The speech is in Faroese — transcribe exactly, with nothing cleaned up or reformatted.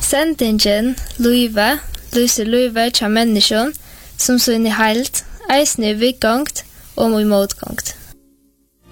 Sendingen Louive, lyser Louive til menneskene, som så inn i heilt, eisne i vidgangt og i motgangt.